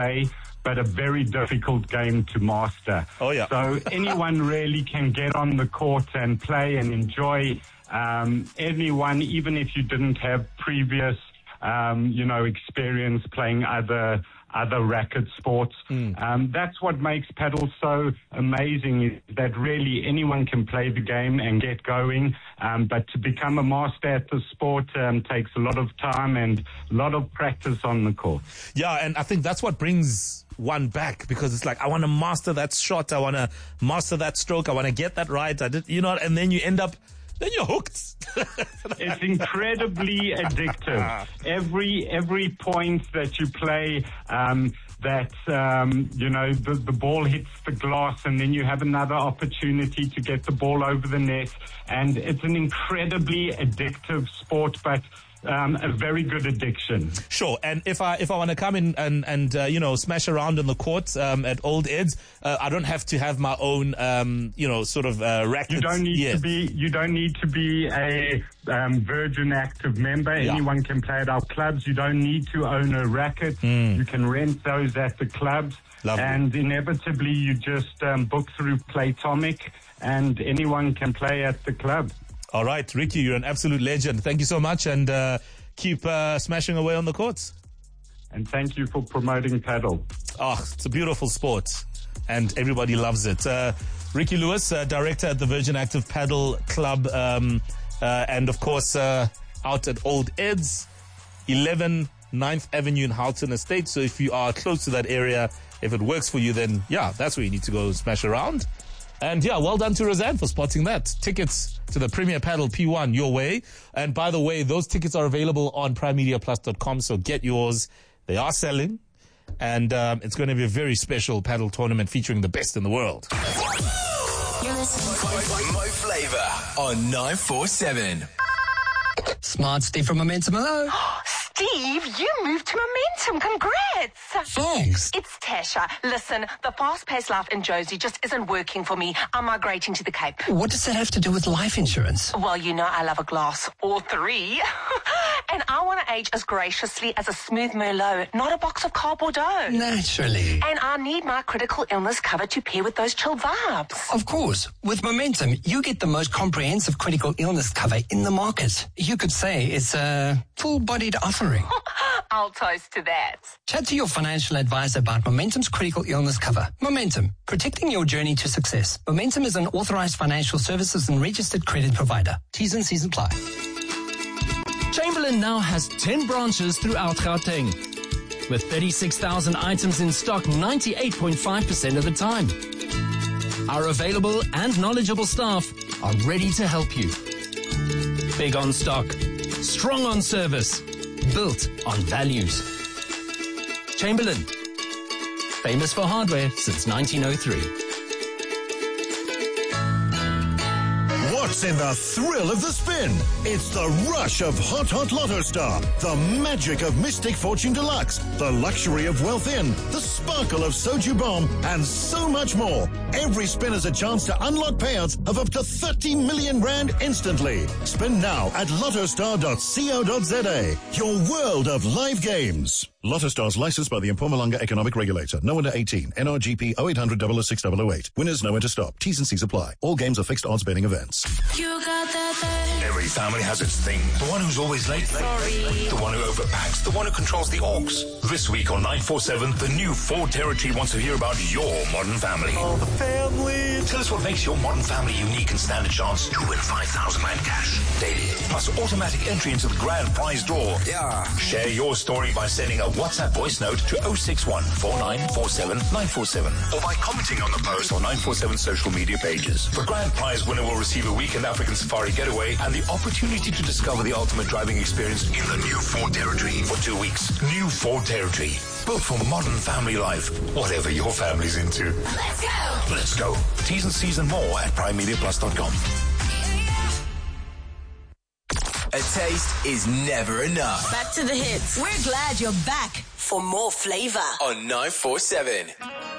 play, but a very difficult game to master. Oh, yeah. So anyone really can get on the court and play and enjoy. Anyone, even if you didn't have previous, experience playing other racket sports. That's what makes paddle so amazing, is that really anyone can play the game and get going. But to become a master at the sport takes a lot of time and a lot of practice on the court. Yeah, and I think that's what brings one back, because it's like, I want to master that shot, I want to master that stroke, I want to get that right. And then you end up, then you're hooked. It's incredibly addictive. Every point that you play, the ball hits the glass, and then you have another opportunity to get the ball over the net. And it's an incredibly addictive sport, but a very good addiction. Sure. And if I want to come in and smash around in the court at Old Ed's, I don't have to have my own racket. You don't need to be a Virgin Active member. Yeah. Anyone can play at our clubs. You don't need to own a racket. You can rent those at the clubs. Lovely. And inevitably you just book through Playtomic, and anyone can play at the club. All right, Ricky, you're an absolute legend. Thank you so much, and keep smashing away on the courts. And thank you for promoting paddle. Oh, it's a beautiful sport, and everybody loves it. Ricky Lewis, director at the Virgin Active Paddle Club, and of course out at Old Ed's, 11 9th Avenue in Houghton Estate. So if you are close to that area, if it works for you, then yeah, that's where you need to go smash around. And yeah, well done to Roseanne for spotting that. Tickets to the Premier Paddle P1 your way. And by the way, those tickets are available on primemediaplus.com, so get yours. They are selling. And it's going to be a very special paddle tournament featuring the best in the world. You're listening. Mo Flava on 947. Smart Steve from Momentum. Hello. Steve, you moved to Momentum. Congrats. Thanks. It's Tasha. Listen, the fast-paced life in Josie just isn't working for me. I'm migrating to the Cape. What does that have to do with life insurance? Well, you know I love a glass or three. And I want to age as graciously as a smooth Merlot, not a box of cardboard dough. Naturally. And I need my critical illness cover to pair with those chill vibes. Of course. With Momentum, you get the most comprehensive critical illness cover in the market. You could say it's a full-bodied offering. I'll toast to that. Chat to your financial advisor about Momentum's critical illness cover. Momentum, protecting your journey to success. Momentum is an authorized financial services and registered credit provider. T's and C's apply. Chamberlain now has 10 branches throughout Gauteng. With 36,000 items in stock 98.5% of the time. Our available and knowledgeable staff are ready to help you. Big on stock, strong on service, built on values. Chamberlain, famous for hardware since 1903. What's in the thrill of the spin? It's the rush of Hot Hot Lotto Star, the magic of Mystic Fortune Deluxe, the luxury of Wealth Inn, the sparkle of Soju Bomb, and so much more. Every spin is a chance to unlock payouts of up to 30 million rand instantly. Spin now at lottostar.co.za. Your world of live games. Lotto Stars licensed by the Mpumalanga Economic Regulator. No under 18. NRGP 0800 006 008. Winners know when to stop. T's and C's apply. All games are fixed odds betting events. You got that thing. Every family has its thing. The one who's always late. Sorry. The one who overpacks. The one who controls the orcs. This week on 947, the new Ford Territory wants to hear about your modern family. Oh, the family. Tell us what makes your modern family unique and stand a chance to win 5,000 Rand cash daily. Plus automatic entry into the grand prize draw. Yeah. Share your story by sending a WhatsApp voice note to 061 4947 947 or by commenting on the post on 947 social media pages. The grand prize winner will receive a weekend African safari getaway and the opportunity to discover the ultimate driving experience in the new Ford Territory for 2 weeks. New Ford Territory. Built for modern family life, whatever your family's into. Let's go. Let's go. T's and C's and more at primemediaplus.com. A taste is never enough. Back to the hits. We're glad you're back for more flavor On 947.